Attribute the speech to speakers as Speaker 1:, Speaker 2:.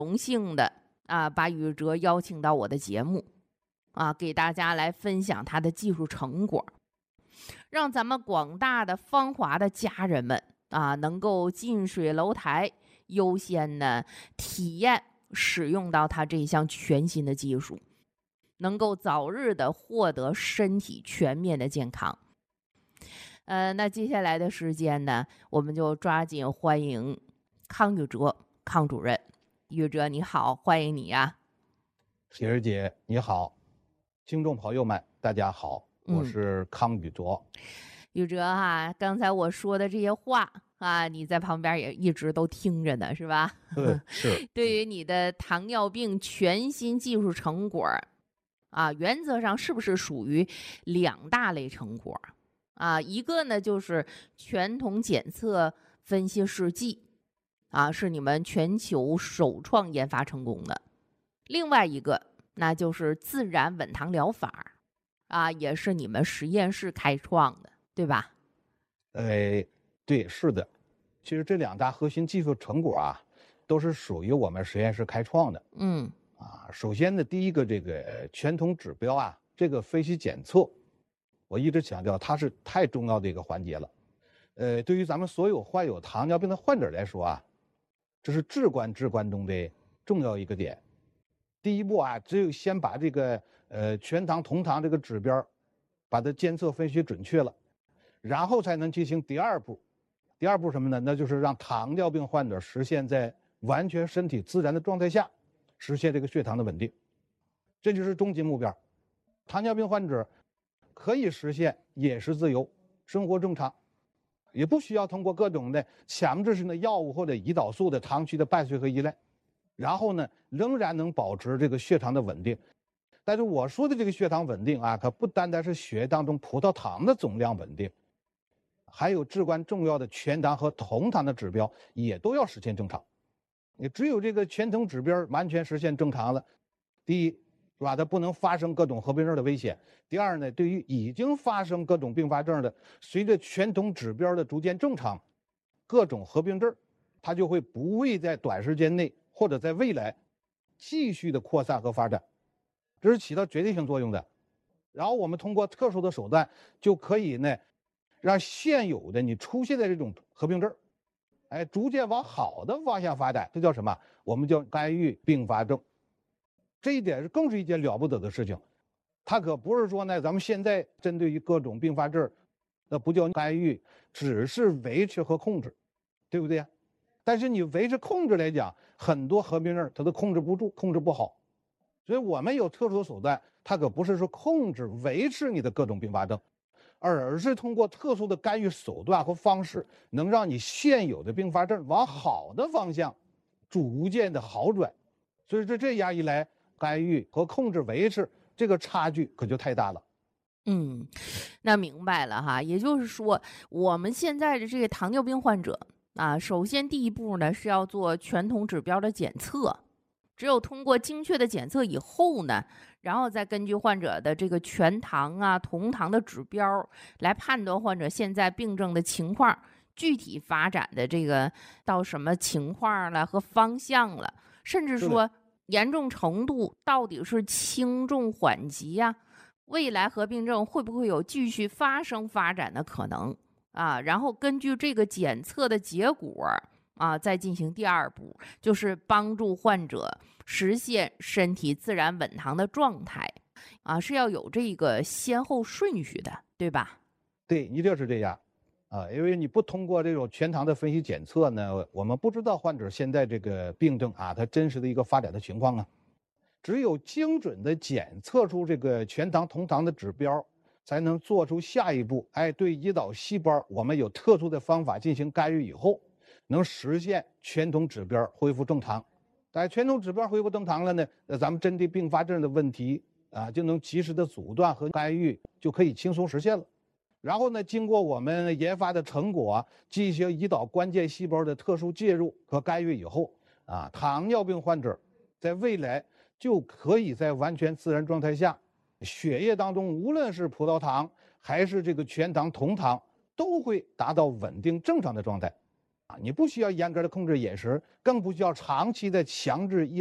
Speaker 1: 荣幸的把宇哲邀请到我的节目给大家来分享他的技术成果，让咱们广大的芳华的家人们能够近水楼台，优先的体验使用到他这项全新的技术，能够早日的获得身体全面的健康。那接下来的时间呢，我们就抓紧欢迎康宇哲康主任。宇哲你好，欢迎你呀。
Speaker 2: 雪儿姐你好，听众朋友们大家好，我是康宇哲。
Speaker 1: 宇哲刚才我说的这些话你在旁边也一直都听着呢，是吧？
Speaker 2: 是。
Speaker 1: 对于你的糖尿病全新技术成果原则上是不是属于2大类成果一个呢就是全瞳检测分析试剂是你们全球首创研发成功的，另外一个那就是自然稳糖疗法也是你们实验室开创的，对吧？
Speaker 2: 对，是的。其实这2大核心技术成果都是属于我们实验室开创的。首先呢，第一个这个全瞳指标这个分析检测，我一直强调它是太重要的一个环节了。对于咱们所有患有糖尿病的患者来说这是至关中的重要一个点。第一步只有先把这个全糖同糖这个指标把它监测分析准确了，然后才能进行第2步。第2步什么呢？那就是让糖尿病患者实现在完全身体自然的状态下实现这个血糖的稳定，这就是终极目标。糖尿病患者可以实现饮食自由，生活正常，也不需要通过各种的强制性的药物或者胰岛素的糖区的伴随和依赖，然后呢仍然能保持这个血糖的稳定。但是我说的这个血糖稳定可不单单是血液当中葡萄糖的总量稳定，还有至关重要的全糖和同糖的指标也都要实现正常。你只有这个全酮指标完全实现正常了，第一是吧，它不能发生各种合并症的危险。第二呢，对于已经发生各种并发症的，随着全酮指标的逐渐正常，各种合并症它就会不会在短时间内或者在未来继续的扩散和发展，这是起到决定性作用的。然后我们通过特殊的手段就可以呢，让现有的你出现的这种合并症逐渐往好的方向发展，这叫什么？我们叫干预并发症。这一点更是一件了不得的事情。它可不是说呢，咱们现在针对于各种并发症，那不叫干预，只是维持和控制，对不对？但是你维持控制来讲，很多合并症它都控制不住，控制不好。所以我们有特殊的手段，它可不是说控制维持你的各种并发症，而是通过特殊的干预手段和方式，能让你现有的并发症往好的方向逐渐的好转。所以这样一来，干预和控制维持这个差距可就太大了。
Speaker 1: 那明白了也就是说，我们现在的这个糖尿病患者首先第一步呢是要做全酮指标的检测，只有通过精确的检测以后呢，然后再根据患者的这个全糖同糖的指标来判断患者现在病症的情况，具体发展的这个到什么情况了和方向了，甚至说严重程度到底是轻重缓急未来合并症会不会有继续发生发展的可能然后根据这个检测的结果再进行第2步，就是帮助患者实现身体自然稳糖的状态是要有这个先后顺序的，对吧？
Speaker 2: 对，一定是这样因为你不通过这种全糖的分析检测呢，我们不知道患者现在这个病症它真实的一个发展的情况只有精准的检测出这个全糖同糖的指标，才能做出下一步对胰岛细胞我们有特殊的方法进行干预以后，能实现全酮指标恢复正常。但全酮指标恢复正常了呢，咱们针对并发症的问题就能及时的阻断和干预，就可以轻松实现了。然后呢，经过我们研发的成果进行胰岛关键细胞的特殊介入和干预以后糖尿病患者在未来就可以在完全自然状态下，血液当中无论是葡萄糖还是这个全糖同糖都会达到稳定正常的状态你不需要严格的控制饮食，更不需要长期的强制